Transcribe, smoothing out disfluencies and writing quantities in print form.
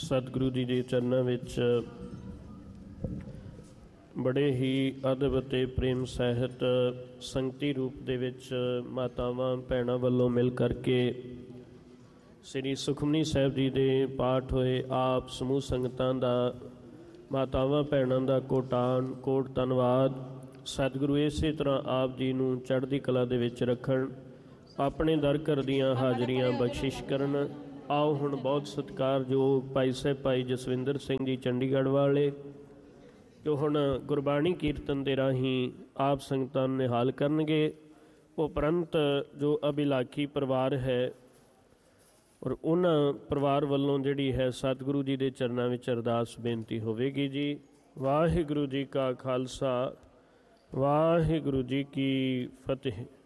ਸਤਿਗੁਰੂ ਜੀ ਦੇ ਚਰਨਾਂ ਵਿੱਚ ਬੜੇ ਹੀ ਅਦਬ ਅਤੇ ਪ੍ਰੇਮ ਸਹਿਤ ਸੰਗਤੀ ਰੂਪ ਦੇ ਵਿੱਚ ਮਾਤਾਵਾਂ ਭੈਣਾਂ ਵੱਲੋਂ ਮਿਲ ਕਰਕੇ ਸ੍ਰੀ ਸੁਖਮਨੀ ਸਾਹਿਬ ਜੀ ਦੇ ਪਾਠ ਹੋਏ। ਆਪ ਸਮੂਹ ਸੰਗਤਾਂ ਦਾ, ਮਾਤਾਵਾਂ ਭੈਣਾਂ ਦਾ ਕੋਟ ਧੰਨਵਾਦ। ਸਤਿਗੁਰੂ ਇਸੇ ਤਰ੍ਹਾਂ ਆਪ ਜੀ ਨੂੰ ਚੜ੍ਹਦੀ ਕਲਾ ਦੇ ਵਿੱਚ ਰੱਖਣ, ਆਪਣੇ ਦਰ ਘਰ ਦੀਆਂ ਹਾਜ਼ਰੀਆਂ ਬਖਸ਼ਿਸ਼ ਕਰਨ। ਆਓ ਹੁਣ ਬਹੁਤ ਸਤਿਕਾਰਯੋਗ ਭਾਈ ਸਾਹਿਬ ਭਾਈ ਜਸਵਿੰਦਰ ਸਿੰਘ ਜੀ ਚੰਡੀਗੜ੍ਹ ਵਾਲੇ, ਜੋ ਹੁਣ ਗੁਰਬਾਣੀ ਕੀਰਤਨ ਦੇ ਰਾਹੀਂ ਆਪ ਸੰਗਤਾਂ ਨੂੰ ਨਿਹਾਲ ਕਰਨਗੇ। ਉਪਰੰਤ ਜੋ ਅਭਿਲਾਖੀ ਪਰਿਵਾਰ ਹੈ ਔਰ ਉਹਨਾਂ ਪਰਿਵਾਰ ਵੱਲੋਂ ਜਿਹੜੀ ਹੈ ਸਤਿਗੁਰੂ ਜੀ ਦੇ ਚਰਨਾਂ ਵਿੱਚ ਅਰਦਾਸ ਬੇਨਤੀ ਹੋਵੇਗੀ ਜੀ। ਵਾਹਿਗੁਰੂ ਜੀ ਕਾ ਖਾਲਸਾ, ਵਾਹਿਗੁਰੂ ਜੀ ਕੀ ਫਤਿਹ।